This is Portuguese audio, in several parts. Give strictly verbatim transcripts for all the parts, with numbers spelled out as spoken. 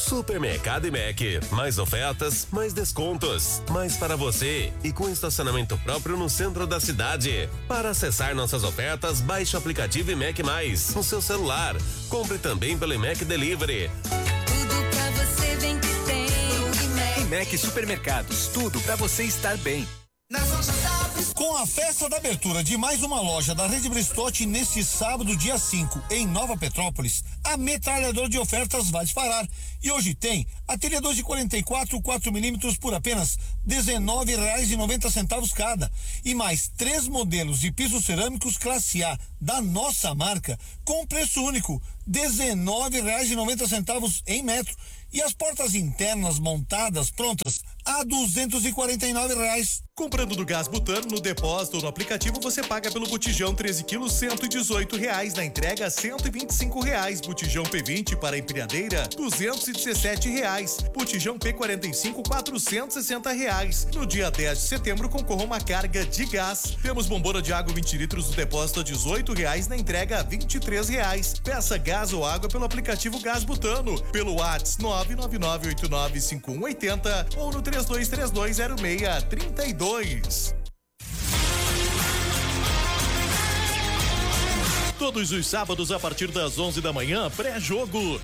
Supermercado Imec. Mais ofertas, mais descontos. Mais para você e com estacionamento próprio no centro da cidade. Para acessar nossas ofertas, baixe o aplicativo Imec Mais no seu celular. Compre também pelo Imec Delivery. Tudo pra você vem que tem o Imec. Imec Supermercados, tudo pra você estar bem. Com a festa da abertura de mais uma loja da Rede Bristotti neste sábado, dia cinco, em Nova Petrópolis, a metralhadora de ofertas vai disparar. E hoje tem a telha dois de quarenta e quatro, quatro milímetros por apenas dezenove reais e noventa centavos cada. E mais três modelos de pisos cerâmicos classe A da nossa marca com preço único, dezenove reais e noventa centavos em metro. E as portas internas montadas prontas a duzentos e quarenta e nove reais. Comprando do gás butano no depósito ou no aplicativo, você paga pelo botijão treze quilos, cento e dezoito reais. Na entrega, cento e vinte e cinco reais. Botijão P vinte para empilhadeira, duzentos e dezessete reais. Botijão P quarenta e cinco, quatrocentos e sessenta reais. No dia dez de setembro, concorra uma carga de gás. Temos bombona de água vinte litros no depósito a dezoito reais. Na entrega, vinte e três reais. Peça gás ou água pelo aplicativo Gás Butano, pelo WhatsApp nove nove nove oito nove cinco um oito zero ou no três dois três dois zero seis três dois. Todos os sábados a partir das onze da manhã, pré-jogo.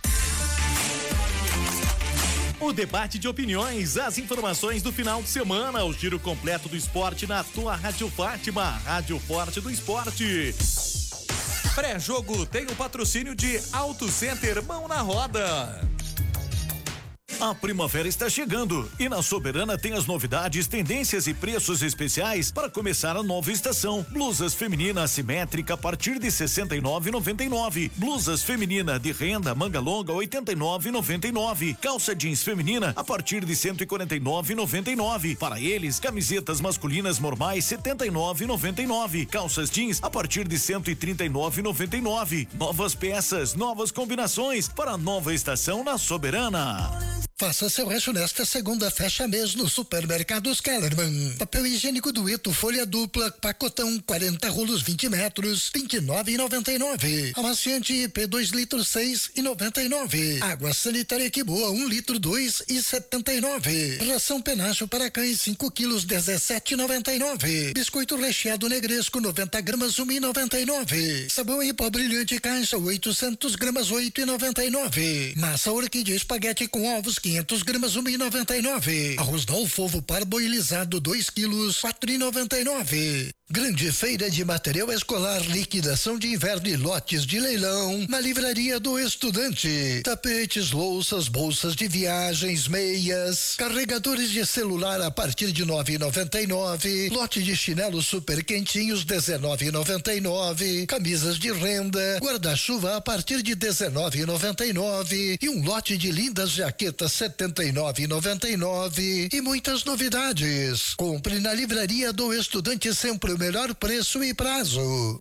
O debate de opiniões, as informações do final de semana, o giro completo do esporte na tua Rádio Fátima, Rádio Forte do Esporte. Pré-jogo tem o patrocínio de Auto Center Mão na Roda. A primavera está chegando e na Soberana tem as novidades, tendências e preços especiais para começar a nova estação. Blusas feminina assimétrica a partir de sessenta e nove reais e noventa e nove centavos. Blusas feminina de renda manga longa oitenta e nove reais e noventa e nove centavos. Calça jeans feminina a partir de cento e quarenta e nove reais e noventa e nove centavos. Para eles, camisetas masculinas normais setenta e nove reais e noventa e nove centavos. Calças jeans a partir de cento e trinta e nove reais e noventa e nove centavos. Novas peças, novas combinações para a nova estação na Soberana. Faça seu rancho nesta segunda fecha mês no Supermercados Kellerman. Papel higiênico dueto folha dupla, pacotão quarenta rolos vinte metros, vinte e nove reais e noventa e nove centavos. Amaciante I P dois litros seis reais e noventa e nove centavos. Água sanitária que boa um litro dois reais e setenta e nove centavos. Ração penacho para cães cinco quilos dezessete reais e noventa e nove centavos. Biscoito recheado negresco noventa gramas um real e noventa e nove centavos. Sabão em pó brilhante caixa oitocentos gramas oito reais e noventa e nove centavos. Massa orquídea espaguete com ovos quinhentos gramas um real e noventa e nove centavos. Arroz Dalfovo parboilizado dois quilos quatro reais e noventa e nove centavos. Grande feira de material escolar, liquidação de inverno e lotes de leilão na Livraria do Estudante. Tapetes, louças, bolsas de viagens, meias, carregadores de celular a partir de nove reais e noventa e nove centavos. Lote de chinelos super quentinhos dezenove reais e noventa e nove centavos. Camisas de renda, guarda-chuva a partir de dezenove reais e noventa e nove centavos e um lote de lindas jaquetas setenta e nove reais e noventa e nove centavos e muitas novidades. Compre na Livraria do Estudante, sempre o melhor preço e prazo.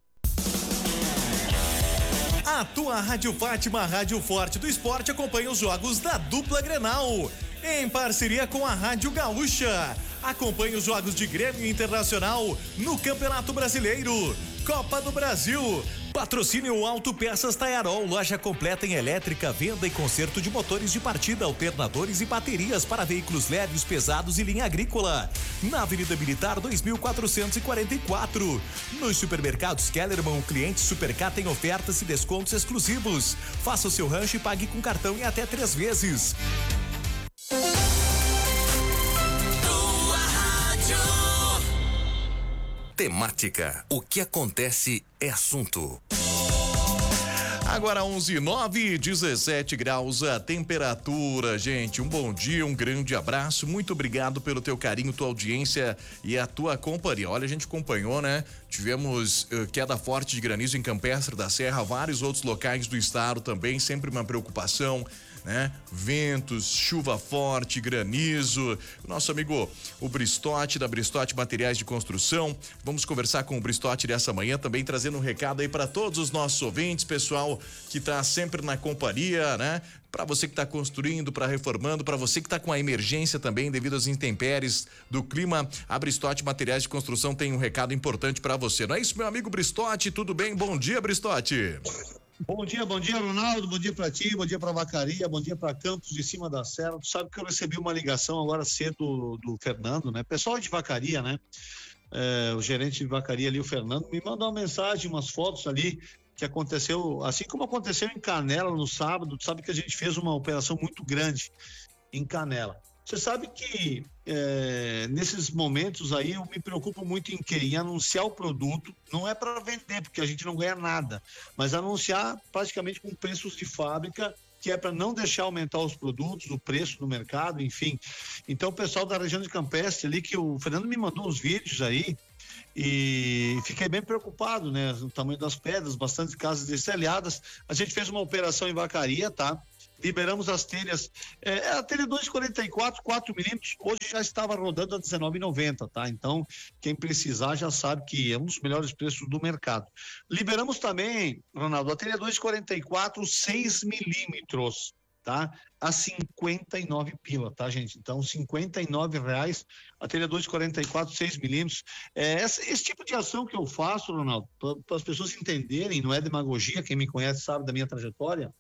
A tua Rádio Fátima, Rádio Forte do Esporte, acompanha os jogos da dupla Grenal, em parceria com a Rádio Gaúcha. Acompanhe os jogos de Grêmio Internacional no Campeonato Brasileiro, Copa do Brasil. Patrocínio Autopeças Taiarol, loja completa em elétrica, venda e conserto de motores de partida, alternadores e baterias para veículos leves, pesados e linha agrícola. Na Avenida Militar dois mil quatrocentos e quarenta e quatro. Nos supermercados Kellerman, o cliente Supercar tem ofertas e descontos exclusivos. Faça o seu rancho e pague com cartão em até três vezes. Temática. O que acontece é assunto. Agora onze e nove, dezessete graus a temperatura, gente. Um bom dia, um grande abraço. Muito obrigado pelo teu carinho, tua audiência e a tua companhia. Olha, a gente acompanhou, né? Tivemos uh, queda forte de granizo em Campestre da Serra, vários outros locais do estado também, sempre uma preocupação, né? Ventos, chuva forte, granizo. O nosso amigo, o Bristotti, da Bristotti Materiais de Construção. Vamos conversar com o Bristotti dessa manhã, também trazendo um recado aí para todos os nossos ouvintes, pessoal que tá sempre na companhia, né? Para você que está construindo, para reformando, para você que está com a emergência também devido às intempéries do clima, a Bristotti Materiais de Construção tem um recado importante para você. Não é isso, meu amigo Bristotti? Tudo bem? Bom dia, Bristotti. Bom dia, bom dia, Ronaldo, bom dia para ti, bom dia para Vacaria, bom dia para Campos de Cima da Serra. Tu sabe que eu recebi uma ligação agora cedo do, do Fernando, né? Pessoal de Vacaria, né? É, o gerente de Vacaria ali, o Fernando, me mandou uma mensagem, umas fotos ali que aconteceu, assim como aconteceu em Canela no sábado. Tu sabe que a gente fez uma operação muito grande em Canela. Você sabe que é, nesses momentos aí eu me preocupo muito em quê? Em anunciar o produto, não é para vender, porque a gente não ganha nada, mas anunciar praticamente com preços de fábrica, que é para não deixar aumentar os produtos, o preço no mercado, enfim. Então o pessoal da região de Campestre ali, que o Fernando me mandou uns vídeos aí, e fiquei bem preocupado, né? O tamanho das pedras, bastante casas destelhadas. A gente fez uma operação em Vacaria, tá? Liberamos as telhas, é, a telha dois quarenta e quatro, quatro milímetros, hoje já estava rodando a dezenove e noventa, tá? Então, quem precisar já sabe que é um dos melhores preços do mercado. Liberamos também, Ronaldo, a telha dois quarenta e quatro, seis milímetros, tá? A cinquenta e nove pila, tá, gente? Então, cinquenta e nove reais, a telha dois quarenta e quatro, seis milímetros. É, esse, esse tipo de ação que eu faço, Ronaldo, para as pessoas entenderem, não é demagogia, quem me conhece sabe da minha trajetória.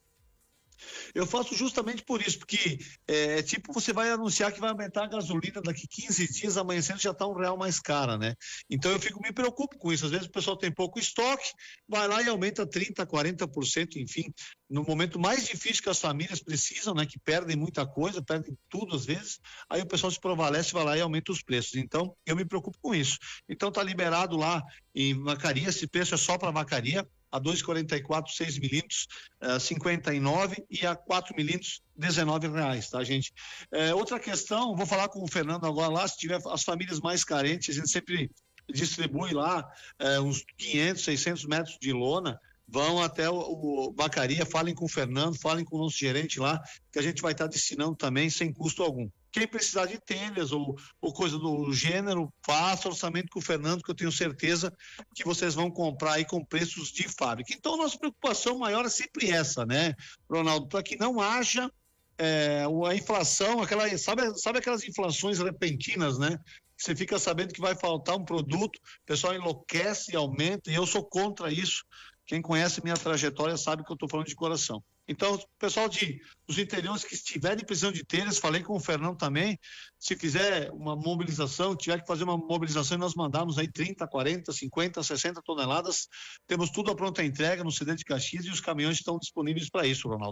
Eu faço justamente por isso, porque é tipo, você vai anunciar que vai aumentar a gasolina daqui quinze dias, amanhecendo já está um real mais cara, né? Então eu fico, me preocupo com isso. Às vezes o pessoal tem pouco estoque, vai lá e aumenta trinta, quarenta por cento, enfim, no momento mais difícil que as famílias precisam, né? Que perdem muita coisa, perdem tudo às vezes, aí o pessoal se prevalece, vai lá e aumenta os preços. Então eu me preocupo com isso. Então tá liberado lá em Vacaria, esse preço é só para Vacaria, a dois quarenta e quatro, seis milímetros, uh, cinquenta e nove, e a quatro milímetros, dezenove reais, tá, gente? Uh, outra questão, vou falar com o Fernando agora lá, se tiver as famílias mais carentes, a gente sempre distribui lá uh, uns quinhentos, seiscentos metros de lona, vão até o, o Vacaria, falem com o Fernando, falem com o nosso gerente lá, que a gente vai estar destinando também sem custo algum. Quem precisar de telhas ou, ou coisa do gênero, faça orçamento com o Fernando, que eu tenho certeza que vocês vão comprar aí com preços de fábrica. Então, nossa preocupação maior é sempre essa, né, Ronaldo? Para que não haja é, a inflação, aquela, sabe, sabe aquelas inflações repentinas, né? Você fica sabendo que vai faltar um produto, o pessoal enlouquece e aumenta, e eu sou contra isso. Quem conhece minha trajetória sabe que eu estou falando de coração. Então, pessoal de, dos interiores que estiverem precisando de telhas, falei com o Fernando também, se quiser uma mobilização, tiver que fazer uma mobilização e nós mandarmos aí trinta, quarenta, cinquenta, sessenta toneladas, temos tudo à pronta entrega no C D de Caxias e os caminhões estão disponíveis para isso, Ronaldo.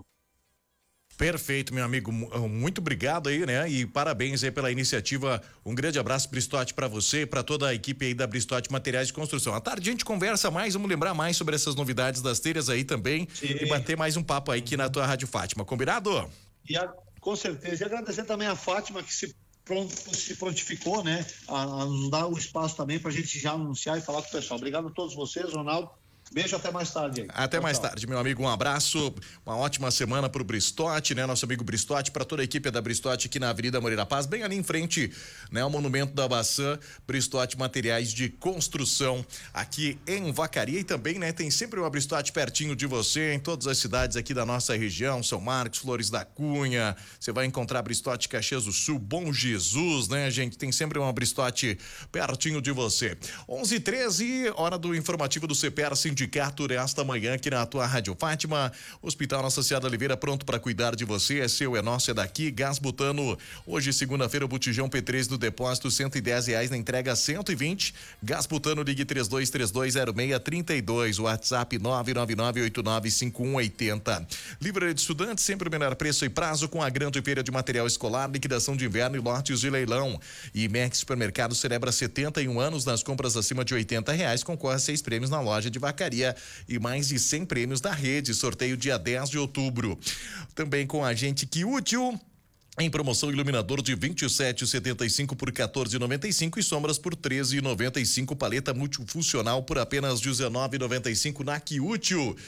Perfeito, meu amigo, muito obrigado aí, né? E parabéns aí pela iniciativa. Um grande abraço, Bristotti, para você e para toda a equipe aí da Bristotti Materiais de Construção. À tarde a gente conversa mais, vamos lembrar mais sobre essas novidades das telhas aí também. Sim. E bater mais um papo aí aqui na tua Rádio Fátima, combinado? E a, com certeza, e agradecer também a Fátima que se pronto, se prontificou, né? A, a nos dar o espaço também pra gente já anunciar e falar com o pessoal. Obrigado a todos vocês, Ronaldo. Beijo, até mais tarde aí. Até tchau, mais tchau. tarde, meu amigo, um abraço, uma ótima semana pro Bristotti, né? Nosso amigo Bristotti, para toda a equipe da Bristotti aqui na Avenida Moreira Paz, bem ali em frente, né? O Monumento da Baçã, Bristotti Materiais de Construção, aqui em Vacaria, e também, né? Tem sempre uma Bristotti pertinho de você, em todas as cidades aqui da nossa região, São Marcos, Flores da Cunha, você vai encontrar Bristotti Caxias do Sul, Bom Jesus, né, gente? Tem sempre uma Bristotti pertinho de você. onze e treze, hora do informativo do C P R Sindicato nesta manhã aqui na tua Rádio Fátima. Hospital Nossa Senhora da Oliveira pronto para cuidar de você, é seu, é nosso, é daqui. Gás butano, hoje segunda-feira o botijão P três do depósito cento e dez reais, na entrega cento e vinte. Gás butano, ligue três dois três dois zero seis três dois, WhatsApp nove nove nove oito nove cinco um oito zero. Livraria de Estudantes, sempre o menor preço e prazo com a grande feira de material escolar, liquidação de inverno e lotes de leilão. E I M E C Supermercado celebra setenta e um anos nas compras acima de oitenta reais, concorre a seis prêmios na loja de Vacaria e mais de cem prêmios da rede, sorteio dia dez de outubro. Também com a gente Que Útil, em promoção, iluminador de vinte e sete e setenta e cinco por quatorze e noventa e cinco e sombras por treze e noventa e cinco, paleta multifuncional por apenas dezenove e noventa e cinco na Que Útil,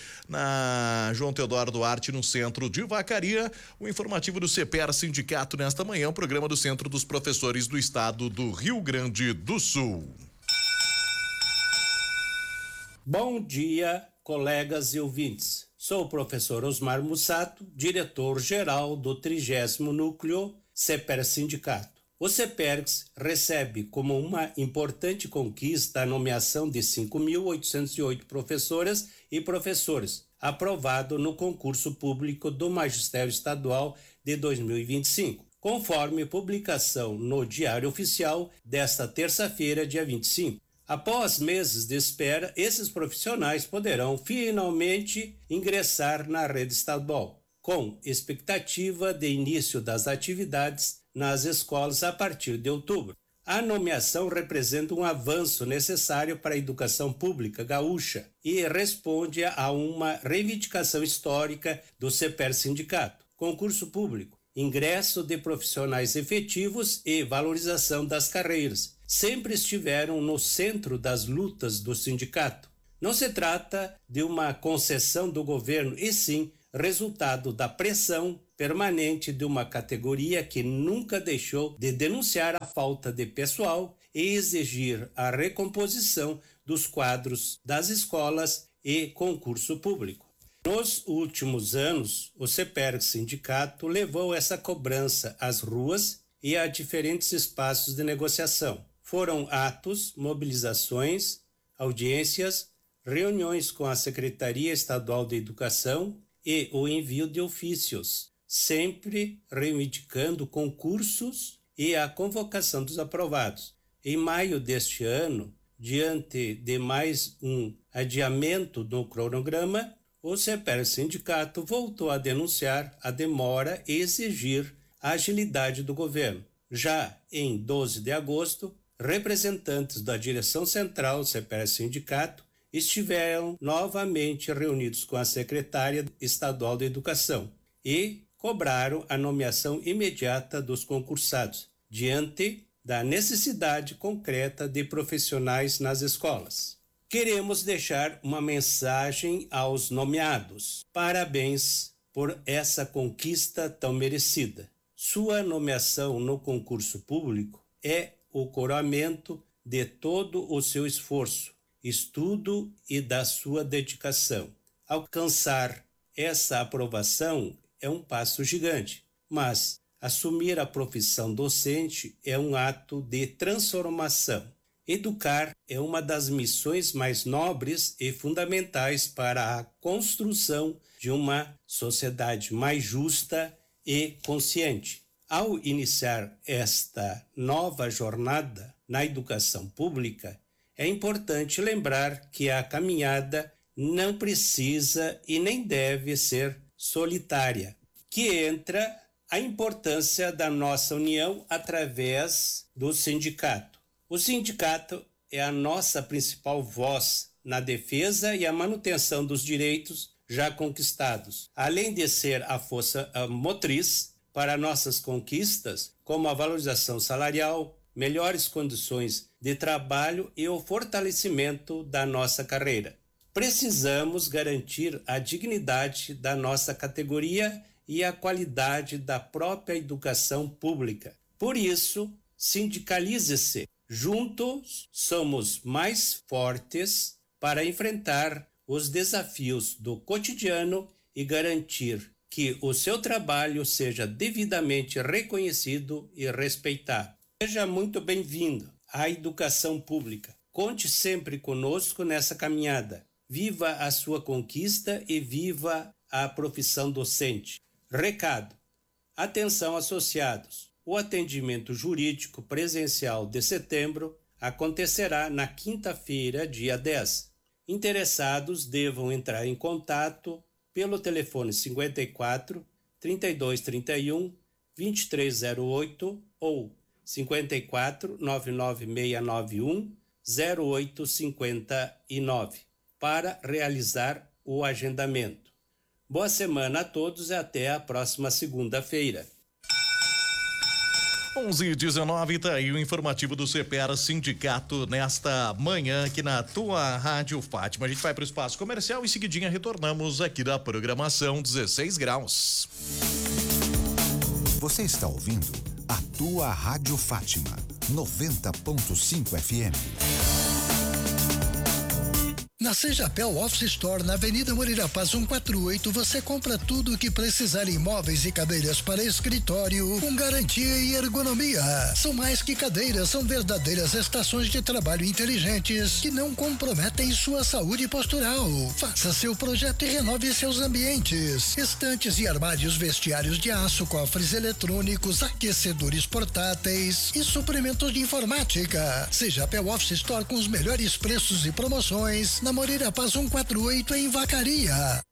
na João Teodoro Duarte, no centro de Vacaria. O informativo do C P R Sindicato nesta manhã, o programa do Centro dos Professores do Estado do Rio Grande do Sul. Bom dia, colegas e ouvintes. Sou o professor Osmar Mussato, diretor-geral do trigésimo Núcleo C P E R Sindicato. O C P E R S recebe como uma importante conquista a nomeação de cinco mil oitocentos e oito professoras e professores, aprovado no concurso público do Magistério Estadual de dois mil e vinte e cinco, conforme publicação no Diário Oficial desta terça-feira, dia vinte e cinco. Após meses de espera, esses profissionais poderão finalmente ingressar na rede estadual, com expectativa de início das atividades nas escolas a partir de outubro. A nomeação representa um avanço necessário para a educação pública gaúcha e responde a uma reivindicação histórica do CEPER Sindicato. Concurso público, ingresso de profissionais efetivos e valorização das carreiras sempre estiveram no centro das lutas do sindicato. Não se trata de uma concessão do governo, e sim resultado da pressão permanente de uma categoria que nunca deixou de denunciar a falta de pessoal e exigir a recomposição dos quadros das escolas e concurso público. Nos últimos anos, o CEPER Sindicato levou essa cobrança às ruas e a diferentes espaços de negociação. Foram atos, mobilizações, audiências, reuniões com a Secretaria Estadual de Educação e o envio de ofícios, sempre reivindicando concursos e a convocação dos aprovados. Em maio deste ano, diante de mais um adiamento do cronograma, o CEPER Sindicato voltou a denunciar a demora e exigir a agilidade do governo. Já em doze de agosto, representantes da direção central do CEPER Sindicato estiveram novamente reunidos com a secretária estadual de Educação e cobraram a nomeação imediata dos concursados, diante da necessidade concreta de profissionais nas escolas. Queremos deixar uma mensagem aos nomeados. Parabéns por essa conquista tão merecida. Sua nomeação no concurso público é o coroamento de todo o seu esforço, estudo e da sua dedicação. Alcançar essa aprovação é um passo gigante, mas assumir a profissão docente é um ato de transformação. Educar é uma das missões mais nobres e fundamentais para a construção de uma sociedade mais justa e consciente. Ao iniciar esta nova jornada na educação pública, é importante lembrar que a caminhada não precisa e nem deve ser solitária, que entra a importância da nossa união através do sindicato. O sindicato é a nossa principal voz na defesa e a manutenção dos direitos já conquistados, além de ser a força motriz para nossas conquistas, como a valorização salarial, melhores condições de trabalho e o fortalecimento da nossa carreira. Precisamos garantir a dignidade da nossa categoria e a qualidade da própria educação pública. Por isso, sindicalize-se. Juntos somos mais fortes para enfrentar os desafios do cotidiano e garantir que o seu trabalho seja devidamente reconhecido e respeitado. Seja muito bem-vindo à educação pública. Conte sempre conosco nessa caminhada. Viva a sua conquista e viva a profissão docente. Recado: atenção associados. O atendimento jurídico presencial de setembro acontecerá na quinta-feira, dia dez. Interessados devam entrar em contato pelo telefone cinquenta e quatro, trinta e dois, trinta e um, vinte e três zero oito ou cinquenta e quatro, nove nove seis nove um, zero oito cinco nove para realizar o agendamento. Boa semana a todos e até a próxima segunda-feira. onze e dezenove, tá aí o informativo do CEPER Sindicato nesta manhã aqui na tua Rádio Fátima. A gente vai para o espaço comercial e seguidinha retornamos aqui da programação dezesseis graus. Você está ouvindo a tua Rádio Fátima, noventa ponto cinco F M. Na Sejapel Office Store, na Avenida Moreira Paz cento e quarenta e oito, você compra tudo o que precisar em móveis e cadeiras para escritório, com garantia e ergonomia. São mais que cadeiras, são verdadeiras estações de trabalho inteligentes que não comprometem sua saúde postural. Faça seu projeto e renove seus ambientes. Estantes e armários, vestiários de aço, cofres eletrônicos, aquecedores portáteis e suprimentos de informática. Sejapel Office Store com os melhores preços e promoções na Moreira Paz cento e quarenta e oito em Vacaria.